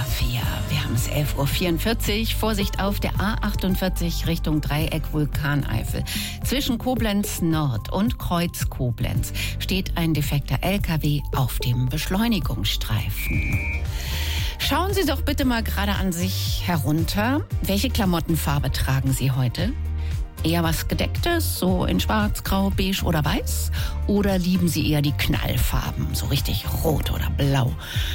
4. Wir haben es 11.44 Uhr. Vorsicht auf der A48 Richtung Dreieck Vulkaneifel. Zwischen Koblenz Nord und Kreuz Koblenz steht ein defekter LKW auf dem Beschleunigungsstreifen. Schauen Sie doch bitte mal gerade an sich herunter. Welche Klamottenfarbe tragen Sie heute? Eher was Gedecktes, so in Schwarz, Grau, Beige oder Weiß? Oder lieben Sie eher die Knallfarben, so richtig Rot oder Blau?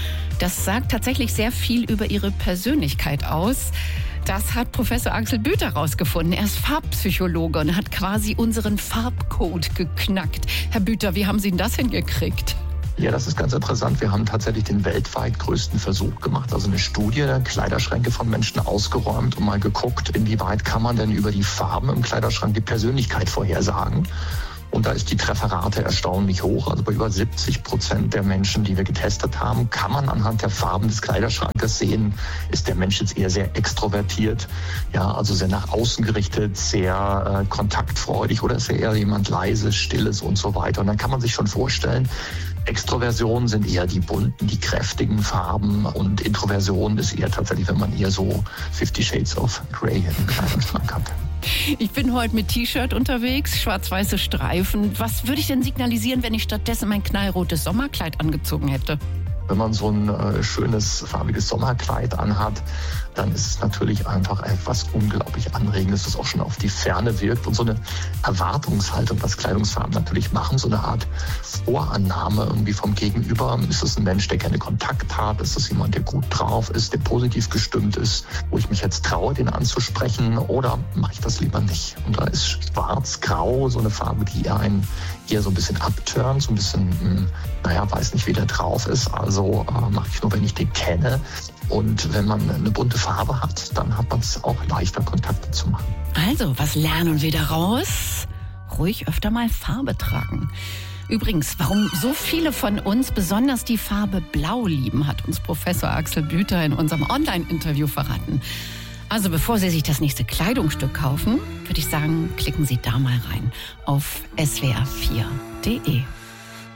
Das sagt tatsächlich sehr viel über Ihre Persönlichkeit aus. Das hat Professor Axel Büter herausgefunden. Er ist Farbpsychologe und hat quasi unseren Farbcode geknackt. Herr Büter, wie haben Sie denn das hingekriegt? Ja, das ist ganz interessant. Wir haben tatsächlich den weltweit größten Versuch gemacht, also eine Studie, Kleiderschränke von Menschen ausgeräumt und mal geguckt, inwieweit kann man denn über die Farben im Kleiderschrank die Persönlichkeit vorhersagen. Und da ist die Trefferrate erstaunlich hoch. Also bei über 70% der Menschen, die wir getestet haben, kann man anhand der Farben des Kleiderschrankes sehen, ist der Mensch jetzt eher sehr extrovertiert, ja, also sehr nach außen gerichtet, sehr kontaktfreudig, oder ist er eher jemand Leises, Stilles und so weiter. Und dann kann man sich schon vorstellen, Extroversionen sind eher die bunten, die kräftigen Farben, und Introversion ist eher tatsächlich, wenn man eher so 50 Shades of Grey im Kleiderschrank hat. Ich bin heute mit T-Shirt unterwegs, schwarz-weiße Streifen. Was würde ich denn signalisieren, wenn ich stattdessen mein knallrotes Sommerkleid angezogen hätte? Wenn man so ein schönes, farbiges Sommerkleid anhat, dann ist es natürlich einfach etwas unglaublich Anregendes, das auch schon auf die Ferne wirkt. Und so eine Erwartungshaltung, was Kleidungsfarben natürlich machen, so eine Art Vorannahme irgendwie vom Gegenüber. Ist es ein Mensch, der gerne Kontakt hat? Ist es jemand, der gut drauf ist, der positiv gestimmt ist, wo ich mich jetzt traue, den anzusprechen? Oder mache ich das lieber nicht? Und da ist schwarz-grau so eine Farbe, die einen eher so ein bisschen abturnt, so ein bisschen, weiß nicht, wie der drauf ist. Also mache ich nur, wenn ich den kenne. Und wenn man eine bunte Farbe hat, dann hat man es auch leichter, Kontakte zu machen. Also, was lernen wir daraus? Ruhig öfter mal Farbe tragen. Übrigens, warum so viele von uns besonders die Farbe Blau lieben, hat uns Professor Axel Büter in unserem Online-Interview verraten. Also bevor Sie sich das nächste Kleidungsstück kaufen, würde ich sagen, klicken Sie da mal rein auf swr4.de.